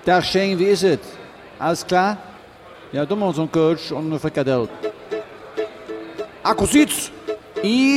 Tag Shane, wie ist es? Alles klar? Ja, du mal so ein Coach und eine Frikadelle. Akkusietz!